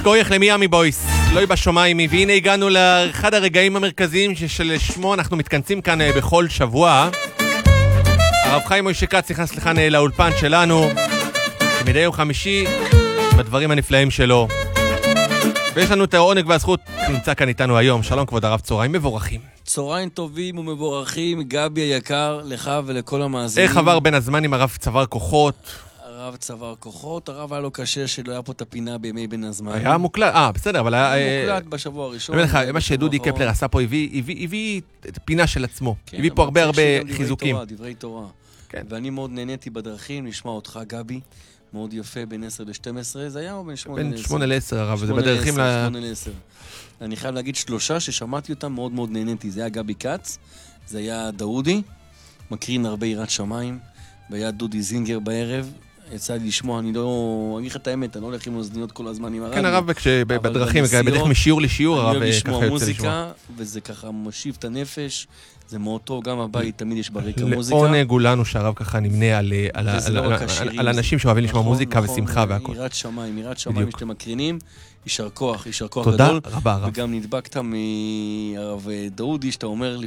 שכוייך למיאמי בויס, לא בשומעים, והנה הגענו לאחד הרגעים המרכזיים שלשמו אנחנו מתכנסים כאן בכל שבוע. הרב חיים מוישה כץ נכנס לכאן לאולפן שלנו, כמדי יום חמישי, בדברים הנפלאים שלו. ויש לנו את העונג והזכות, נמצא כאן איתנו היום. שלום כבוד הרב, צהריים מבורכים. צהריים טובים ומבורכים, גבי היקר, לך ולכל המאזינים. איך עבר בין הזמן עם הרב צבר כוחות? הרב צבר כוחות, הרב היה לו קשה שלא היה פה את הפינה בימי בין הזמן. היה מוקלט, בסדר, אבל היה... מוקלט בשבוע הראשון. אני אומר לך, מה שדודי קפלר עשה פה, הביא את הפינה של עצמו. הביא פה הרבה חיזוקים. דברי תורה. ואני מאוד נהניתי בדרכים, לשמוע אותך גבי. מאוד יפה, בין 10 ל-12, זה היה או בין 8 ל-10? בין 8 ל-10, הרב, זה בדרכים ל... 8 ל-10. אני חייב להגיד 3 ששמעתי אותם, מאוד מאוד נהניתי. זה היה גבי כץ, זה היה דאודי, מקרין הרבה יראת שמיים, והיה דודי זינגר בערב. יצא לי לשמוע, אני אגיד לך את האמת, אני לא הולך עם אוזניות כל הזמן עם הרדיו. כן, הרב, בדרכים, בדרך משיעור לשיעור, הרב ככה יוצא לשמוע. אני אוהב לשמוע מוזיקה, וזה ככה משיב את הנפש. זה מאוד טוב, גם הבית תמיד יש ברקע מוזיקה. לעונג הוא לנו שהרב ככה נמנה על אנשים שאוהבים לשמוע מוזיקה ושמחה והכל. יראת שמיים שאתם מקרינים, יישר כוח גדול. תודה רבה, הרב. וגם נדבקת מהרב דאודי, שאתה אומר